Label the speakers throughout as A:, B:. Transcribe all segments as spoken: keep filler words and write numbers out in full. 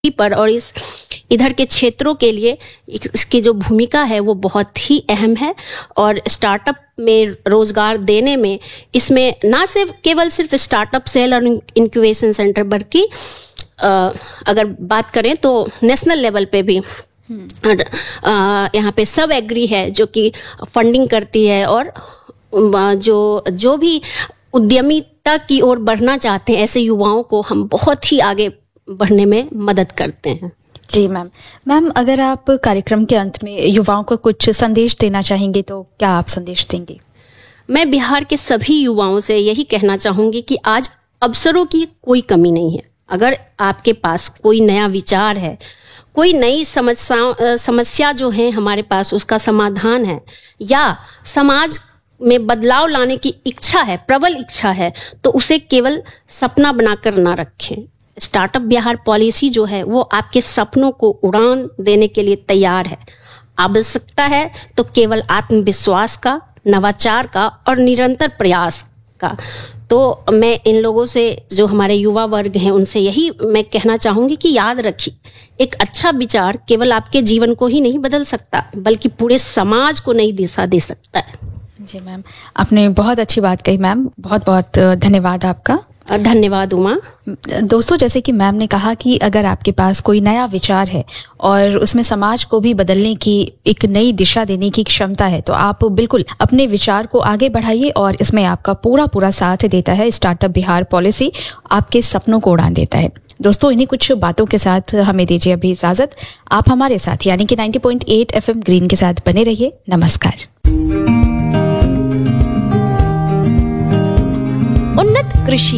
A: पर और इस इधर के क्षेत्रों के लिए इसकी जो भूमिका है वो बहुत ही अहम है। और स्टार्टअप में रोजगार देने में इसमें ना सिर्फ केवल सिर्फ स्टार्टअप सेल और इंक्यूबेशन सेंटर बल्कि अगर बात करें तो नेशनल लेवल पे भी यहाँ पे सब एग्री है जो कि फंडिंग करती है और जो जो भी उद्यमिता की ओर बढ़ना चाहते हैं ऐसे युवाओं को हम बहुत ही आगे बढ़ने में मदद करते हैं।
B: जी मैम। मैम अगर आप कार्यक्रम के अंत में युवाओं को कुछ संदेश देना चाहेंगे तो क्या आप संदेश देंगे?
A: मैं बिहार के सभी युवाओं से यही कहना चाहूँगी कि आज अवसरों की कोई कमी नहीं है। अगर आपके पास कोई नया विचार है, कोई नई समस्या समस्या जो है हमारे पास उसका समाधान है या समाज में बदलाव लाने की इच्छा है, प्रबल इच्छा है, तो उसे केवल सपना बनाकर ना रखें। स्टार्टअप बिहार पॉलिसी जो है वो आपके सपनों को उड़ान देने के लिए तैयार है। आवश्यकता है तो केवल आत्मविश्वास का, नवाचार का और निरंतर प्रयास का। तो मैं इन लोगों से जो हमारे युवा वर्ग हैं उनसे यही मैं कहना चाहूँगी कि याद रखिए, एक अच्छा विचार केवल आपके जीवन को ही नहीं बदल सकता बल्कि पूरे समाज को नई दिशा दे सकता है।
B: जी मैम, आपने बहुत अच्छी बात कही मैम, बहुत बहुत धन्यवाद आपका।
A: धन्यवाद उमा।
B: दोस्तों, जैसे कि मैम ने कहा कि अगर आपके पास कोई नया विचार है और उसमें समाज को भी बदलने की एक नई दिशा देने की क्षमता है तो आप बिल्कुल अपने विचार को आगे बढ़ाइए और इसमें आपका पूरा पूरा साथ देता है स्टार्टअप बिहार पॉलिसी, आपके सपनों को उड़ान देता है। दोस्तों, इन्हीं कुछ बातों के साथ हमें दीजिए अभी इजाजत। आप हमारे साथ यानी कि नब्बे पॉइंट आठ एफएम ग्रीन के साथ बने रहिए। नमस्कार।
C: उन्नत कृषि।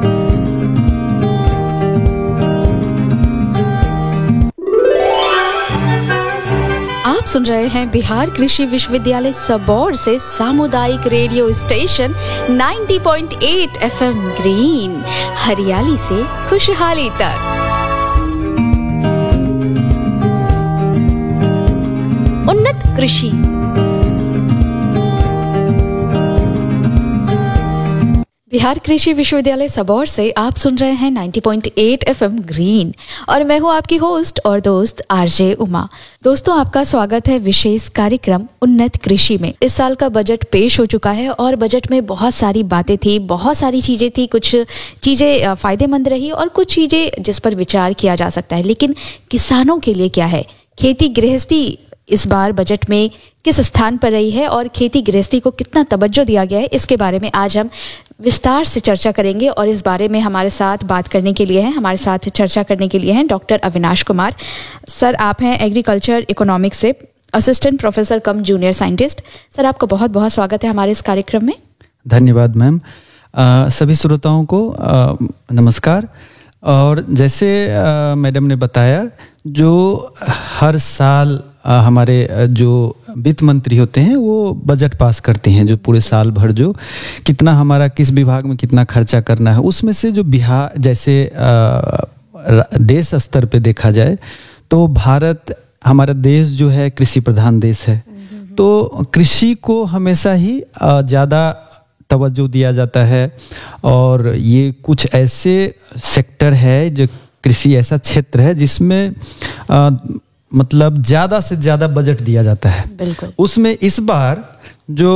B: आप सुन रहे हैं बिहार कृषि विश्वविद्यालय सबौर से सामुदायिक रेडियो स्टेशन नब्बे पॉइंट आठ एफएम ग्रीन, हरियाली से खुशहाली तक।
C: उन्नत कृषि।
B: बिहार कृषि विश्वविद्यालय सबौर से आप सुन रहे हैं नब्बे पॉइंट आठ एफएम ग्रीन और मैं हूं आपकी होस्ट और दोस्त आरजे उमा। दोस्तों, आपका स्वागत है विशेष कार्यक्रम उन्नत कृषि में। इस साल का बजट पेश हो चुका है और बजट में बहुत सारी बातें थी, बहुत सारी चीजें थी। कुछ चीजें फायदेमंद रही और कुछ चीजें जिस पर विचार किया जा सकता है। लेकिन किसानों के लिए क्या है, खेती गृहस्थी इस बार बजट में किस स्थान पर रही है और खेती गृहस्थी को कितना तवज्जो दिया गया है, इसके बारे में आज हम विस्तार से चर्चा करेंगे। और इस बारे में हमारे साथ बात करने के लिए हैं, हमारे साथ चर्चा करने के लिए हैं डॉक्टर अविनाश कुमार सर। आप हैं एग्रीकल्चर इकोनॉमिक्स से असिस्टेंट प्रोफेसर कम जूनियर साइंटिस्ट। सर, आपका बहुत बहुत स्वागत है हमारे इस कार्यक्रम में।
D: धन्यवाद मैम। सभी श्रोताओं को आ, नमस्कार। और जैसे मैडम ने बताया, जो हर साल आ, हमारे जो वित्त मंत्री होते हैं वो बजट पास करते हैं, जो पूरे साल भर जो कितना हमारा किस विभाग में कितना खर्चा करना है, उसमें से जो बिहार जैसे आ, देश स्तर पे देखा जाए तो भारत, हमारा देश जो है कृषि प्रधान देश है। तो कृषि को हमेशा ही ज़्यादा तवज्जो दिया जाता है और ये कुछ ऐसे सेक्टर है, जो कृषि ऐसा क्षेत्र है जिसमें आ, मतलब ज़्यादा से ज़्यादा बजट दिया जाता है।
B: बिल्कुल।
D: उसमें इस बार जो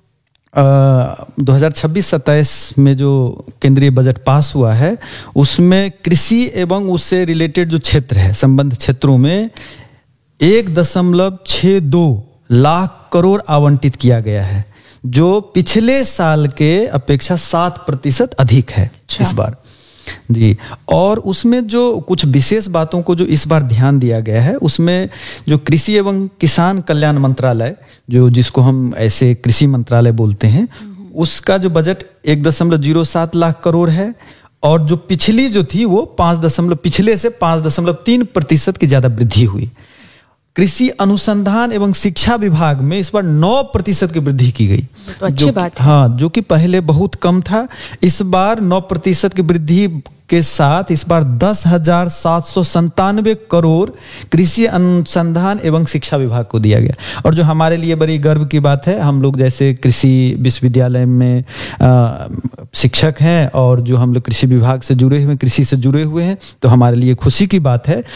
D: दो हज़ार छब्बीस सत्ताईस में जो केंद्रीय बजट पास हुआ है उसमें कृषि एवं उससे रिलेटेड जो क्षेत्र है, संबंध क्षेत्रों में एक दशमलव छः दो लाख करोड़ आवंटित किया गया है, जो पिछले साल के अपेक्षा सात प्रतिशत अधिक है इस बार जी। और उसमें जो कुछ विशेष बातों को जो इस बार ध्यान दिया गया है, उसमें जो कृषि एवं किसान कल्याण मंत्रालय, जो जिसको हम ऐसे कृषि मंत्रालय बोलते हैं, उसका जो बजट एक दशमलव जीरो सात लाख करोड़ है और जो पिछली जो थी वो पाँच दशमलव पिछले से पाँच दशमलव तीन प्रतिशत की ज़्यादा वृद्धि हुई। कृषि अनुसंधान एवं शिक्षा विभाग में इस बार नौ प्रतिशत की वृद्धि की गई।
B: तो अच्छी
D: जो
B: बात है।
D: हाँ, जो कि पहले बहुत कम था। इस बार नौ प्रतिशत की वृद्धि के साथ इस बार दस हजार सात सौ संतानवे करोड़ कृषि अनुसंधान एवं शिक्षा विभाग को दिया गया। और जो हमारे लिए बड़ी गर्व की बात है, हम लोग जैसे कृषि विश्वविद्यालय में आ, शिक्षक हैं और जो हम लोग कृषि विभाग से जुड़े हुए, कृषि से जुड़े हुए हैं, तो हमारे लिए खुशी की बात है